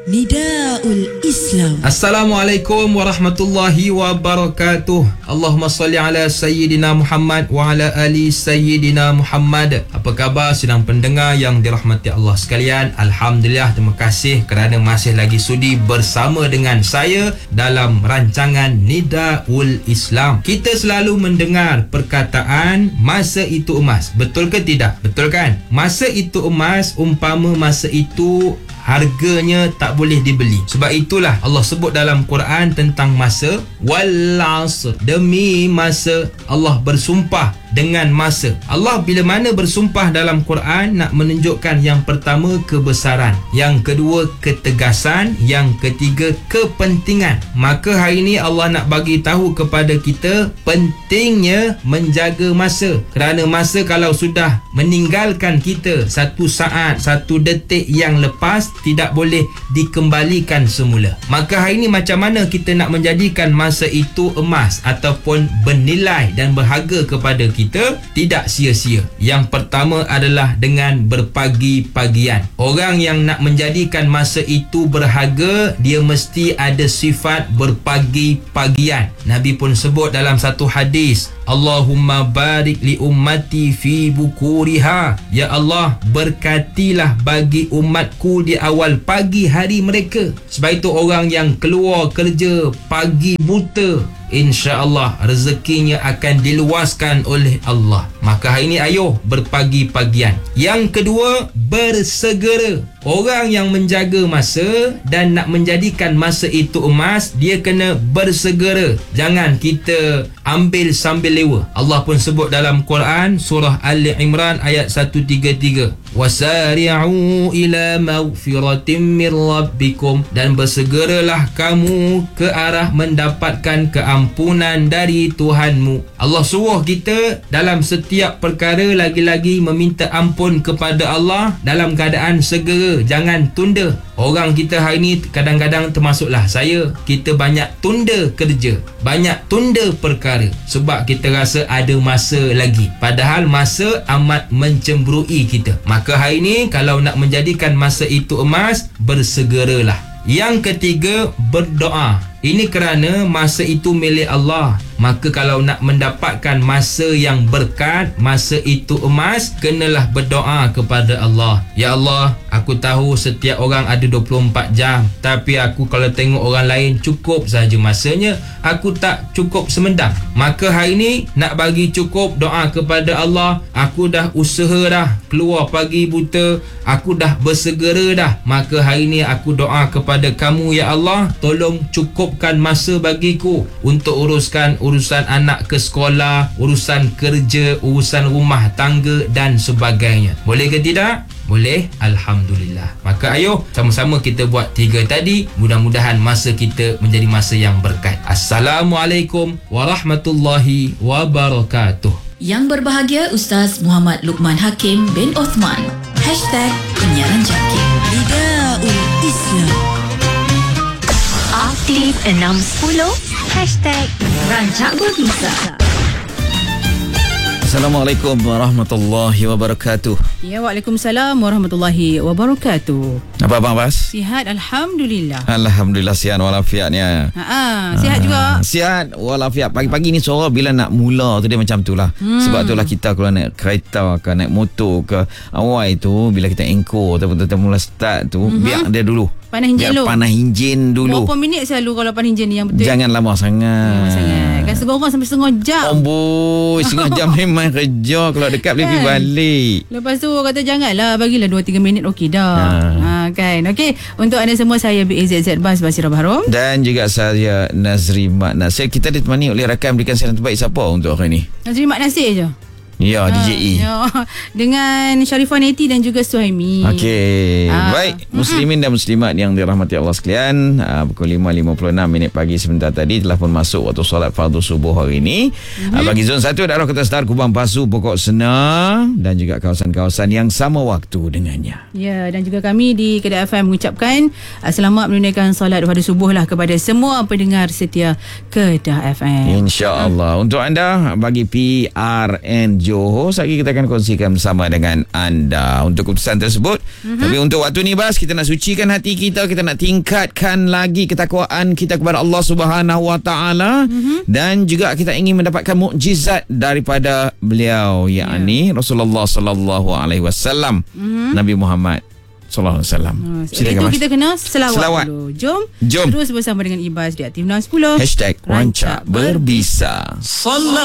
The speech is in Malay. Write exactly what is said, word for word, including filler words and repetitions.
Nidaul Islam. Assalamualaikum warahmatullahi wabarakatuh. Allahumma salli ala Sayyidina Muhammad wa ala ali Sayyidina Muhammad. Apa khabar sedang pendengar yang dirahmati Allah sekalian? Alhamdulillah, terima kasih kerana masih lagi sudi bersama dengan saya dalam rancangan Nidaul Islam. Kita selalu mendengar perkataan masa itu emas. Betul ke tidak? Betul kan? Masa itu emas umpama masa itu harganya tak boleh dibeli. Sebab itulah Allah sebut dalam Quran tentang masa, wal asr, demi masa. Allah bersumpah dengan masa. Allah bila mana bersumpah dalam Quran nak menunjukkan yang pertama kebesaran, yang kedua ketegasan, yang ketiga kepentingan. Maka hari ini Allah nak bagi tahu kepada kita pentingnya menjaga masa. Kerana masa kalau sudah meninggalkan kita satu saat, satu detik yang lepas, tidak boleh dikembalikan semula. Maka hari ini macam mana kita nak menjadikan masa itu emas ataupun bernilai dan berharga kepada kita, tidak sia-sia. Yang pertama adalah dengan berpagi-pagian. Orang yang nak menjadikan masa itu berharga, dia mesti ada sifat berpagi-pagian. Nabi pun sebut dalam satu hadis, Allahumma barik li ummati fi bukuriha. Ya Allah, berkatilah bagi umatku di awal pagi hari mereka. Sebab itu orang yang keluar kerja pagi buta, insya-Allah rezekinya akan diluaskan oleh Allah. Maka hari ini ayo berpagi-pagian. Yang kedua, bersegera. Orang yang menjaga masa dan nak menjadikan masa itu emas, dia kena bersegera. Jangan kita ambil sambil lewa. Allah pun sebut dalam Quran surah Ali Imran ayat seratus tiga puluh tiga, wasari'u ila maghfiratin min rabbikum, dan bersegeralah kamu ke arah mendapatkan keampunan dari Tuhanmu. Allah suruh kita dalam setiap perkara lagi-lagi meminta ampun kepada Allah dalam keadaan segera. Jangan tunda. Orang kita hari ni kadang-kadang termasuklah saya, kita banyak tunda kerja, banyak tunda perkara sebab kita rasa ada masa lagi, padahal masa amat mencemburui kita. Maka hari ni kalau nak menjadikan masa itu emas, bersegeralah. Yang ketiga, berdoa. Ini kerana masa itu milik Allah. Maka kalau nak mendapatkan masa yang berkat, masa itu emas, kenalah berdoa kepada Allah. Ya Allah, aku tahu setiap orang ada dua puluh empat jam, tapi aku kalau tengok orang lain cukup saja masanya, aku tak cukup semendang. Maka hari ni nak bagi cukup, doa kepada Allah. Aku dah usaha dah, keluar pagi buta, aku dah bersegera dah. Maka hari ni aku doa kepada kamu, ya Allah, tolong cukupkan masa bagiku untuk uruskan urusan anak ke sekolah, urusan kerja, urusan rumah tangga dan sebagainya. Boleh ke tidak? Boleh. Alhamdulillah. Maka ayo sama-sama kita buat tiga tadi. Mudah-mudahan masa kita menjadi masa yang berkat. Assalamualaikum warahmatullahi wabarakatuh. Yang berbahagia Ustaz Muhammad Luqman Hakim bin Osman. Hashtag Penyiaran Jangkit. Nidaul Islam. Aktif enam sepuluh. Hashtag Rancak Berbisa. Assalamualaikum warahmatullahi wabarakatuh. Ya, Waalaikumsalam warahmatullahi wabarakatuh. Apa abang Abbas? Sihat, Alhamdulillah. Alhamdulillah, sihat walafiatnya. Ha, sihat juga. Sihat walafiat. Pagi-pagi ni suara bila nak mula tu dia macam tu lah. Hmm. Sebab tu lah kita kalau naik kereta ke naik motor ke, awal tu bila kita engkor ataupun kita mula start tu, mm-hmm. biar dia dulu panas enjin dulu. Panas enjin dulu. Berapa minit selalu kalau panas enjin ni yang betul? Jangan lama sangat. Lama sangat. Kan setengah orang sampai setengah jam. Amboi, setengah jam memang kerja. Kalau dekat boleh pergi balik. Lepas tu kata janganlah, bagilah dua tiga minit okey dah. Ha. ha kan. Okey, untuk anda semua, saya B A Z Z Bas Basirah Bahrom dan juga saya Nazri Mak Nasir. Kita ditemani oleh rakan berikan siaran terbaik. Siapa untuk hari ni? Nazri Mak Nasir je. Ya, ha, D J E. Ya, dengan Sharifah Neti dan juga Suhaimi. Okey. Ha. Baik, muslimin dan muslimat yang dirahmati Allah sekalian, ha, pukul lima lima puluh enam minit pagi sebentar tadi telah pun masuk waktu solat fardu subuh hari ini. Mm-hmm. Ha, bagi zon satu Daerah Kota Star, Kubang Pasu, Pokok Senang dan juga kawasan-kawasan yang sama waktu dengannya. Ya, dan juga kami di Kedah F M mengucapkan uh, selamat menunaikan solat fardu subuh lah kepada semua pendengar setia Kedah F M. Insya-Allah. Ha. Untuk anda bagi P R N Johor. Sekali kita akan kongsikan bersama dengan anda untuk keputusan tersebut. Mm-hmm. Tapi untuk waktu ni Bas, kita nak sucikan hati kita, kita nak tingkatkan lagi ketakwaan kita kepada Allah Subhanahu Wa Taala, mm-hmm. dan juga kita ingin mendapatkan mukjizat daripada beliau, yakni yeah. Rasulullah sallallahu alaihi wasallam, mm-hmm. Nabi Muhammad sallallahu alaihi wasallam. Silakan, itu Mas. Kita kena selawat, selawat dulu. Jom, Jom terus bersama dengan Ibas di Aktif enam sepuluh. Hashtag Rancak Berbisa. Salam